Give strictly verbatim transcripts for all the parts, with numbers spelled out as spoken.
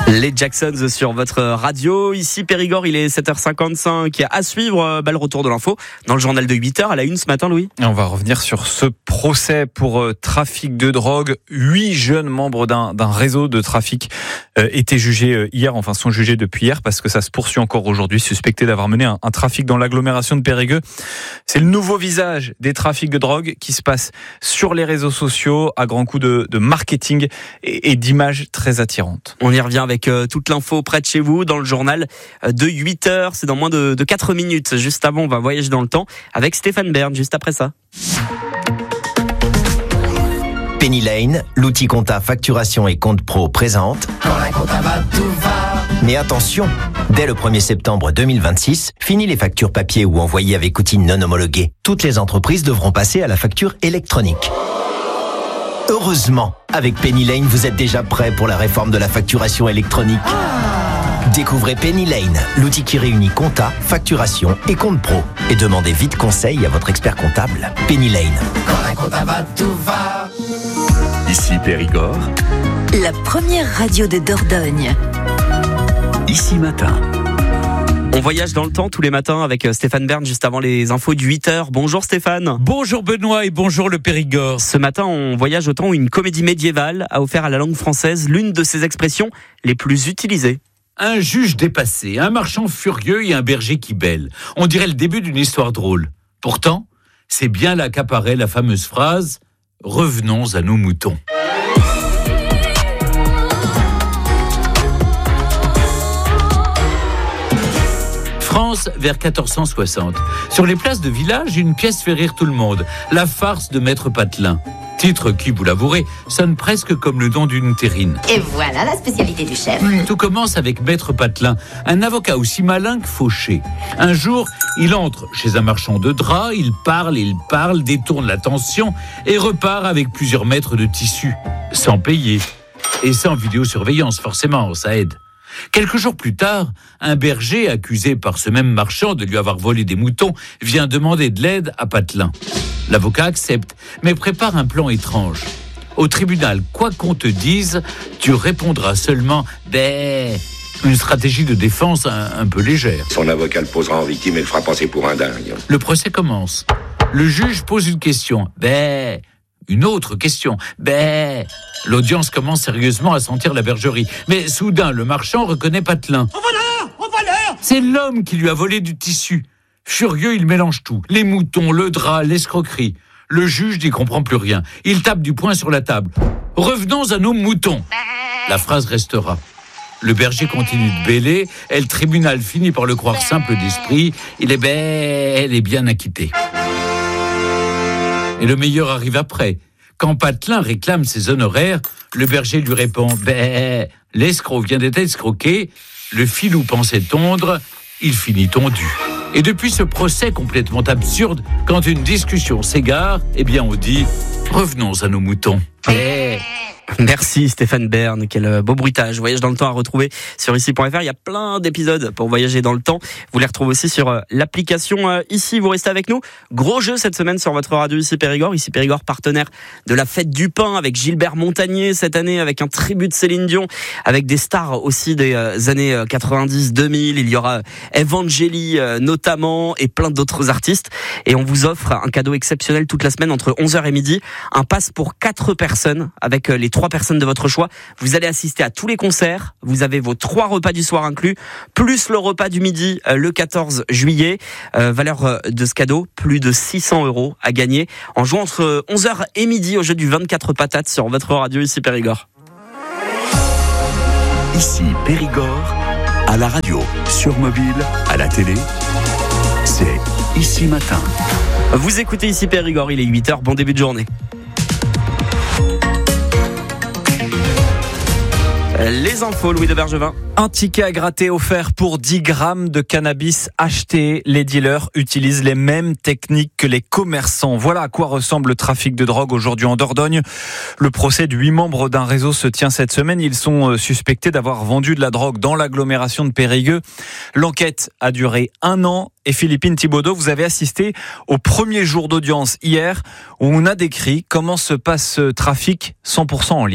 Les Jacksons sur votre radio. Ici Périgord, il est sept heures cinquante-cinq. À suivre, bah, le retour de l'info dans le journal de huit heures à la une ce matin, Louis. On va revenir sur ce procès pour euh, trafic de drogue. Huit jeunes membres d'un, d'un réseau de trafic euh, étaient jugés euh, hier, enfin sont jugés depuis hier parce que ça se poursuit encore aujourd'hui, suspectés d'avoir mené un, un trafic dans l'agglomération de Périgueux. C'est le nouveau visage des trafics de drogue qui se passe sur les réseaux sociaux à grands coups de, de marketing et, et d'images très attirantes. On y revient avec Avec euh, toute l'info près de chez vous dans le journal de huit heures. C'est dans moins de, de quatre minutes. Juste avant, on va voyager dans le temps avec Stéphane Bern, juste après ça. Penny Lane, l'outil compta facturation et compte pro présente. Quand la compta va, tout va. Mais attention, dès le premier septembre deux mille vingt-six, fini les factures papier ou envoyées avec outils non homologués. Toutes les entreprises devront passer à la facture électronique. Heureusement, avec Penny Lane, vous êtes déjà prêt pour la réforme de la facturation électronique. Ah. Découvrez Penny Lane, l'outil qui réunit compta, facturation et compte pro. Et demandez vite conseil à votre expert comptable. Penny Lane. Quand la compta va, tout va. Ici Périgord. La première radio de Dordogne. Ici Matin. On voyage dans le temps tous les matins avec Stéphane Bern juste avant les infos du huit heures. Bonjour Stéphane. Bonjour Benoît et bonjour le Périgord. Ce matin, on voyage au temps où une comédie médiévale a offert à la langue française l'une de ses expressions les plus utilisées. Un juge dépassé, un marchand furieux et un berger qui bêle. On dirait le début d'une histoire drôle. Pourtant, c'est bien là qu'apparaît la fameuse phrase « Revenons à nos moutons ». France vers quatorze cent soixante. Sur les places de village, une pièce fait rire tout le monde. La farce de Maître Patelin. Titre qui, vous l'avouerez, sonne presque comme le nom d'une terrine. Et voilà la spécialité du chef. Tout commence avec Maître Patelin, un avocat aussi malin que fauché. Un jour, il entre chez un marchand de draps, il parle, il parle, détourne l'attention et repart avec plusieurs mètres de tissu, sans payer. Et sans vidéosurveillance, forcément, ça aide. Quelques jours plus tard, un berger, accusé par ce même marchand de lui avoir volé des moutons, vient demander de l'aide à Patelin. L'avocat accepte, mais prépare un plan étrange. Au tribunal, quoi qu'on te dise, tu répondras seulement « bé ». Une stratégie de défense un, un peu légère. Son avocat le posera en victime et le fera passer pour un dingue. Le procès commence. Le juge pose une question « bé ». Une autre question. Ben, l'audience commence sérieusement à sentir la bergerie. Mais soudain, le marchand reconnaît Patelin. Au voleur! Au voleur! C'est l'homme qui lui a volé du tissu. Furieux, il mélange tout. Les moutons, le drap, l'escroquerie. Le juge n'y comprend plus rien. Il tape du poing sur la table. Revenons à nos moutons. La phrase restera. Le berger continue de bêler et le tribunal finit par le croire simple d'esprit. Il est bel et bien acquitté. Et le meilleur arrive après. Quand Patelin réclame ses honoraires, le berger lui répond « Ben, l'escroc vient d'être escroqué, le filou pensait tondre, il finit tondu. » Et depuis ce procès complètement absurde, quand une discussion s'égare, eh bien on dit « Revenons à nos moutons. » Merci Stéphane Bern, quel beau bruitage. Voyage dans le temps à retrouver sur ici point f r. Il y a plein d'épisodes pour voyager dans le temps. Vous les retrouvez aussi sur l'application Ici. Vous restez avec nous. Gros jeu cette semaine sur votre radio Ici Périgord. Ici Périgord, partenaire de la fête du pain avec Gilbert Montagnier cette année, avec un tribut de Céline Dion, avec des stars aussi des années quatre-vingt-dix deux mille. Il y aura Evangélie notamment et plein d'autres artistes. Et on vous offre un cadeau exceptionnel toute la semaine entre onze heures et midi. Un pass pour quatre personnes avec les trois personnes de votre choix. Vous allez assister à tous les concerts. Vous avez vos trois repas du soir inclus, plus le repas du midi euh, le quatorze juillet. Euh, valeur euh, de ce cadeau, plus de six cents euros à gagner en jouant entre onze heures et midi au jeu du vingt-quatre patates sur votre radio Ici Périgord. Ici Périgord, à la radio, sur mobile, à la télé, c'est Ici Matin. Vous écoutez Ici Périgord, il est huit heures, bon début de journée. Les infos, Louis de Bergevin. Un ticket à gratter offert pour dix grammes de cannabis acheté. Les dealers utilisent les mêmes techniques que les commerçants. Voilà à quoi ressemble le trafic de drogue aujourd'hui en Dordogne. Le procès de huit membres d'un réseau se tient cette semaine. Ils sont suspectés d'avoir vendu de la drogue dans l'agglomération de Périgueux. L'enquête a duré un an. Et Philippine Thibaudot, vous avez assisté au premier jour d'audience hier où on a décrit comment se passe ce trafic cent pour cent en ligne.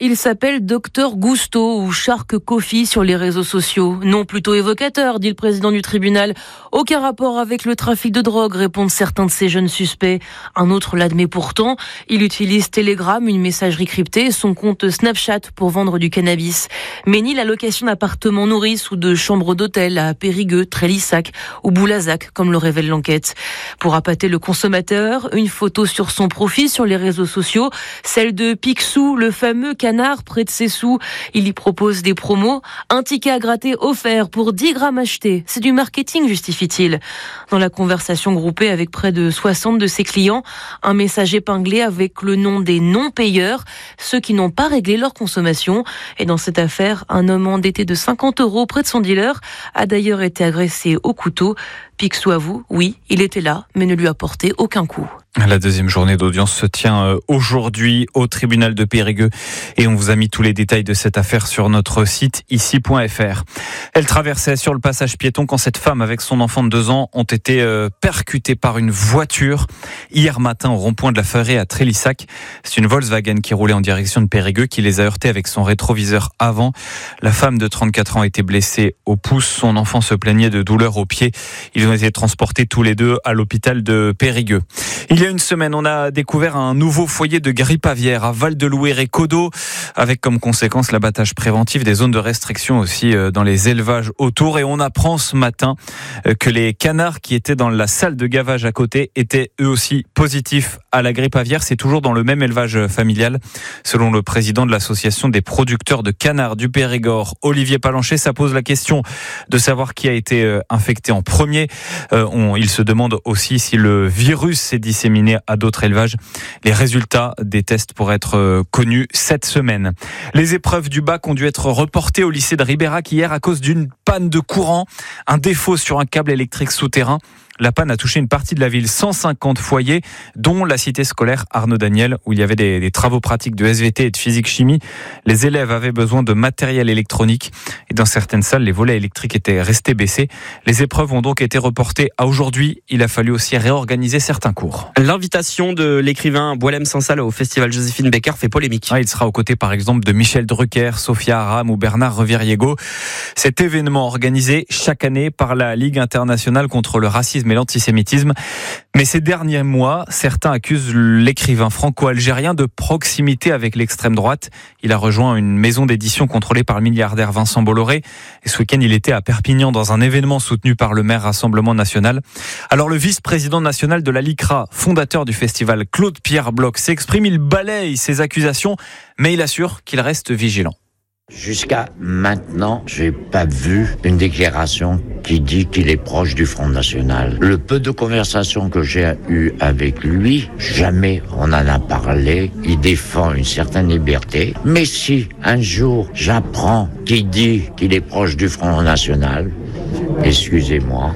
Il s'appelle Docteur Gusto ou Shark Coffee sur les réseaux sociaux. Nom plutôt évocateur, dit le président du tribunal. Aucun rapport avec le trafic de drogue, répondent certains de ces jeunes suspects. Un autre l'admet pourtant. Il utilise Telegram, une messagerie cryptée, et son compte Snapchat pour vendre du cannabis. Mais ni la location d'appartements nourrices ou de chambres d'hôtel à Périgueux, Trélissac ou Boulazac, comme le révèle l'enquête. Pour appâter le consommateur, une photo sur son profil sur les réseaux sociaux, celle de Picsou, le fameux canard près de ses sous. Il y propose des promos, un ticket à gratter offert pour dix grammes achetés. C'est du marketing, justifie-t-il. Dans la conversation groupée avec près de soixante de ses clients, un message épinglé avec le nom des non-payeurs, ceux qui n'ont pas réglé leur consommation. Et dans cette affaire, un homme endetté de cinquante euros près de son dealer a d'ailleurs été agressé au couteau. Picsou avoue, oui, il était là, mais ne lui a porté aucun coup. La deuxième journée d'audience se tient aujourd'hui au tribunal de Périgueux et on vous a mis tous les détails de cette affaire sur notre site ici point f r. Elle traversait sur le passage piéton quand cette femme avec son enfant de deux ans ont été percutées par une voiture hier matin au rond-point de la Ferrée à Trélissac. C'est une Volkswagen qui roulait en direction de Périgueux qui les a heurtés avec son rétroviseur avant. La femme de trente-quatre ans a été blessée au pouce, son enfant se plaignait de douleurs au pied. Ils ont été transportés tous les deux à l'hôpital de Périgueux. Il y a une semaine, on a découvert un nouveau foyer de grippe aviaire à Val-de-Louer-et-Codo, avec comme conséquence l'abattage préventif des zones de restriction aussi dans les élevages autour. Et on apprend ce matin que les canards qui étaient dans la salle de gavage à côté étaient eux aussi positifs à la grippe aviaire. C'est toujours dans le même élevage familial. Selon le président de l'association des producteurs de canards du Périgord, Olivier Palancher, ça pose la question de savoir qui a été infecté en premier. Euh, on, il se demande aussi si le virus s'est disséminé à d'autres élevages. Les résultats des tests pourraient être euh, connus cette semaine. Les épreuves du bac ont dû être reportées au lycée de Ribérac hier à cause d'une panne de courant, un défaut sur un câble électrique souterrain. La panne a touché une partie de la ville, cent cinquante foyers, dont la cité scolaire Arnaud Daniel, où il y avait des, des travaux pratiques de S V T et de physique-chimie. Les élèves avaient besoin de matériel électronique et dans certaines salles, les volets électriques étaient restés baissés. Les épreuves ont donc été reportées à aujourd'hui. Il a fallu aussi réorganiser certains cours. L'invitation de l'écrivain Boualem Sansal au festival Joséphine Baker fait polémique. Ah, il sera aux côtés par exemple de Michel Drucker, Sophia Aram ou Bernard Reviriego. Cet événement organisé chaque année par la Ligue internationale contre le racisme et l'antisémitisme. Mais ces derniers mois, certains accusent l'écrivain franco-algérien de proximité avec l'extrême droite. Il a rejoint une maison d'édition contrôlée par le milliardaire Vincent Bolloré. Et ce week-end, il était à Perpignan dans un événement soutenu par le maire Rassemblement National. Alors le vice-président national de la LICRA, fondateur du festival, Claude-Pierre Bloch, s'exprime. Il balaye ces accusations, mais il assure qu'il reste vigilant. Jusqu'à maintenant, j'ai pas vu une déclaration qui dit qu'il est proche du Front National. Le peu de conversations que j'ai eues avec lui, jamais on en a parlé. Il défend une certaine liberté. Mais si un jour j'apprends qu'il dit qu'il est proche du Front National, excusez-moi,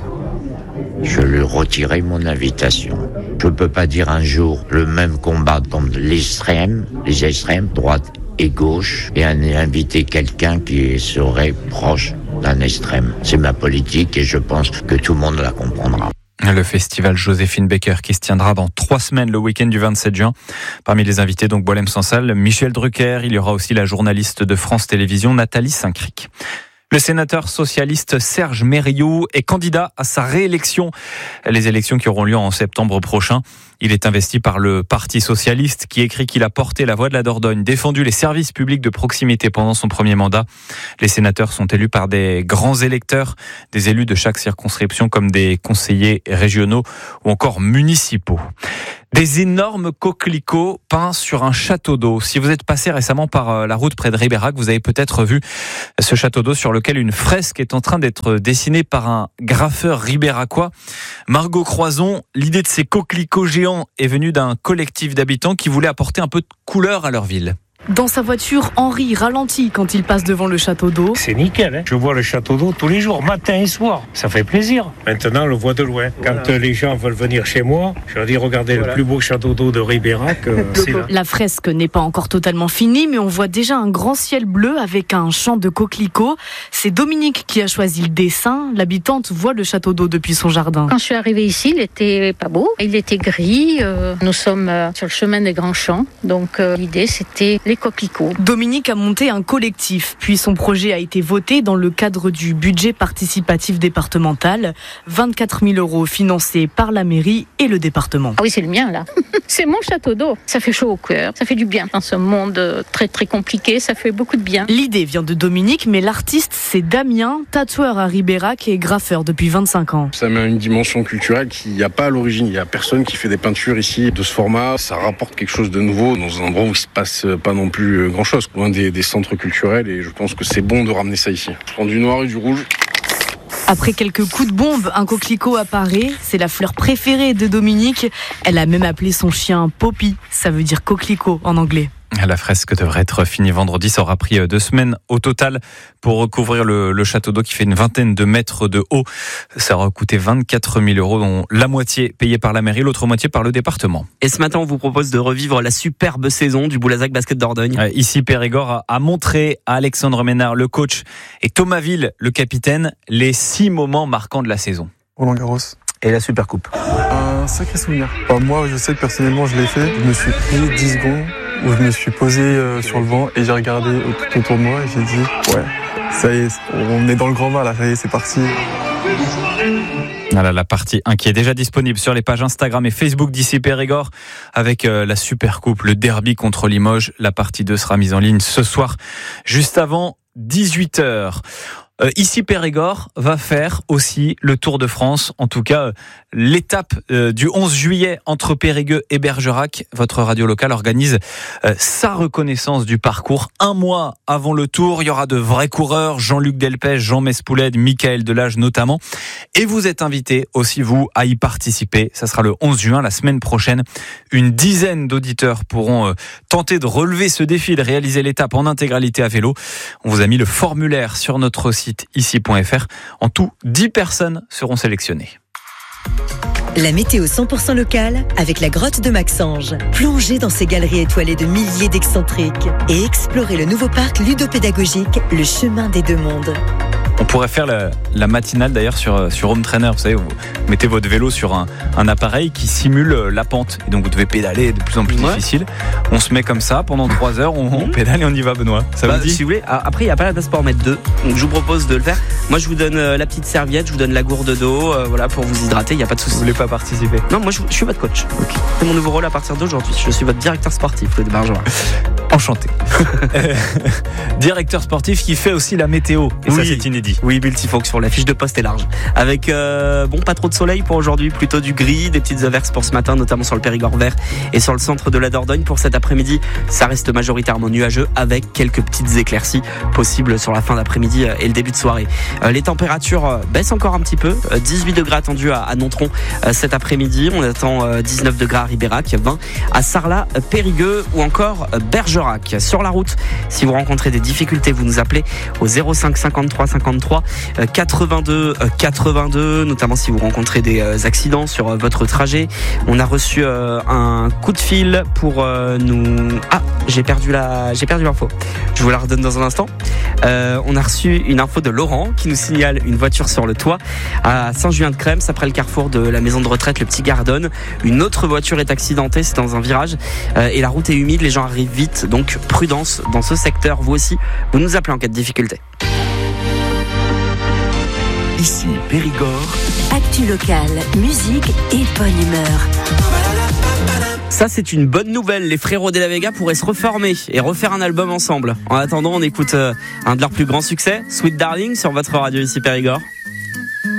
je lui retirerai mon invitation. Je peux pas dire un jour le même combat comme l'extrême, les extrêmes, droite et gauche, et inviter quelqu'un qui serait proche d'un extrême. C'est ma politique et je pense que tout le monde la comprendra. Le festival Joséphine Baker qui se tiendra dans trois semaines le week-end du vingt-sept juin. Parmi les invités, donc Boualem Sansal, Michel Drucker, il y aura aussi la journaliste de France Télévisions, Nathalie Saint-Cric. Le sénateur socialiste Serge Mériou est candidat à sa réélection. Les élections qui auront lieu en septembre prochain. Il est investi par le Parti socialiste qui écrit qu'il a porté la voix de la Dordogne, défendu les services publics de proximité pendant son premier mandat. Les sénateurs sont élus par des grands électeurs, des élus de chaque circonscription comme des conseillers régionaux ou encore municipaux. Des énormes coquelicots peints sur un château d'eau. Si vous êtes passé récemment par la route près de Ribérac, vous avez peut-être vu ce château d'eau sur lequel une fresque est en train d'être dessinée par un graffeur ribéracois. Margot Croison, l'idée de ces coquelicots géants est venue d'un collectif d'habitants qui voulaient apporter un peu de couleur à leur ville. Dans sa voiture, Henri ralentit quand il passe devant le château d'eau. C'est nickel, hein. Je vois le château d'eau tous les jours, matin et soir. Ça fait plaisir. Maintenant, on le voit de loin. Quand voilà. les gens veulent venir chez moi, je leur dis, regardez voilà. le plus beau château d'eau de Ribérac. Euh, c'est là. La fresque n'est pas encore totalement finie, mais on voit déjà un grand ciel bleu avec un champ de coquelicots. C'est Dominique qui a choisi le dessin. L'habitante voit le château d'eau depuis son jardin. Quand je suis arrivée ici, il était pas beau. Il était gris. Euh, nous sommes euh, sur le chemin des Grands Champs. Donc, euh, l'idée, c'était les les coquelicots. Dominique a monté un collectif, puis son projet a été voté dans le cadre du budget participatif départemental. vingt-quatre mille euros financés par la mairie et le département. Ah oui, c'est le mien là. C'est mon château d'eau. Ça fait chaud au cœur, ça fait du bien. Dans ce monde très très compliqué, ça fait beaucoup de bien. L'idée vient de Dominique, mais l'artiste c'est Damien, tatoueur à Ribérac et graffeur depuis vingt-cinq ans. Ça met une dimension culturelle qu'il n'y a pas à l'origine. Il n'y a personne qui fait des peintures ici de ce format. Ça rapporte quelque chose de nouveau dans un endroit où il ne se passe pas non plus grand chose, loin des, des centres culturels, et je pense que c'est bon de ramener ça ici. Je prends du noir et du rouge. Après quelques coups de bombe, un coquelicot apparaît. C'est la fleur préférée de Dominique. Elle a même appelé son chien Poppy. Ça veut dire coquelicot en anglais. La fresque devrait être finie vendredi. Ça aura pris deux semaines au total pour recouvrir le, le château d'eau qui fait une vingtaine de mètres de haut. Ça aura coûté vingt-quatre mille euros, dont la moitié payée par la mairie, l'autre moitié par le département. Et ce matin, on vous propose de revivre la superbe saison du Boulazac Basket Dordogne. Euh, ici, Périgord a, a montré à Alexandre Ménard, le coach, et Thomas Ville, le capitaine, les six moments marquants de la saison. Roland Garros. Et la Supercoupe. Un sacré souvenir. Enfin, moi, je sais que personnellement, je l'ai fait. Je me suis pris dix secondes où je me suis posé euh, sur le banc et j'ai regardé tout autour de moi et j'ai dit, ouais, ça y est, on est dans le grand bain là, ça y est, c'est parti. Voilà la partie un qui est déjà disponible sur les pages Instagram et Facebook d'ici Périgord avec euh, la Supercoupe, le derby contre Limoges. La partie deux sera mise en ligne ce soir, juste avant dix-huit heures. Euh, ici Périgord va faire aussi le Tour de France, en tout cas euh, l'étape euh, du onze juillet entre Périgueux et Bergerac. Votre radio locale organise euh, sa reconnaissance du parcours. Un mois avant le Tour, il y aura de vrais coureurs, Jean-Luc Delpech, Jean Mespouled, Michael Delage notamment. Et vous êtes invités aussi, vous, à y participer. Ça sera le onze juin, la semaine prochaine. Une dizaine d'auditeurs pourront euh, tenter de relever ce défi, de réaliser l'étape en intégralité à vélo. On vous a mis le formulaire sur notre site ici point f r. En tout, dix personnes seront sélectionnées. La météo cent pour cent locale avec la grotte de Maxange. Plongez dans ces galeries étoilées de milliers d'excentriques et explorez le nouveau parc ludopédagogique, le chemin des deux mondes. On pourrait faire la, la matinale d'ailleurs sur, sur Home Trainer. Vous savez, vous mettez votre vélo sur un, un appareil qui simule la pente. Et donc vous devez pédaler de plus en plus ouais. difficile. On se met comme ça pendant trois heures, on, on pédale et on y va, Benoît. Ça bah, vous dit ? Si vous voulez, après il n'y a pas la place pour en mettre deux. Donc je vous propose de le faire. Moi je vous donne la petite serviette, je vous donne la gourde d'eau, euh, voilà, pour vous hydrater, il n'y a pas de souci. Vous voulez pas participer ? Non, moi je, je suis votre coach. Okay. C'est mon nouveau rôle à partir d'aujourd'hui. Je suis votre directeur sportif, le Bergerac. Enchanté. euh, directeur sportif qui fait aussi la météo. Et oui, ça c'est inédit. Oui, multifonction. La fiche de poste est large. Avec euh, bon, pas trop de soleil pour aujourd'hui, plutôt du gris, des petites averses pour ce matin, notamment sur le Périgord vert et sur le centre de la Dordogne. Pour cet après-midi, ça reste majoritairement nuageux avec quelques petites éclaircies possibles sur la fin d'après-midi et le début de soirée. Euh, les températures baissent encore un petit peu. dix-huit degrés attendus à, à Nontron euh, cet après-midi. On attend euh, dix-neuf degrés à Ribérac, vingt à Sarlat, Périgueux ou encore euh, Bergerac. Sur la route, si vous rencontrez des difficultés, vous nous appelez au zéro cinq cinquante-trois cinquante-trois quatre-vingt-deux quatre-vingt-deux, notamment si vous rencontrez des accidents sur votre trajet. On a reçu un coup de fil pour nous... Ah, j'ai perdu la, j'ai perdu l'info. Je vous la redonne dans un instant. Euh, on a reçu une info de Laurent qui nous signale une voiture sur le toit à Saint-Julien-de-Crems, après le carrefour de la maison de retraite Le Petit Gardonne. Une autre voiture est accidentée, c'est dans un virage euh, et la route est humide, les gens arrivent vite, donc prudence dans ce secteur. Vous aussi, vous nous appelez en cas de difficulté. Ici Périgord. Actu locale, musique et bonne humeur. Ça, c'est une bonne nouvelle. Les frérots de la Vega pourraient se reformer et refaire un album ensemble. En attendant, on écoute un de leurs plus grands succès, Sweet Darling, sur votre radio ici Périgord.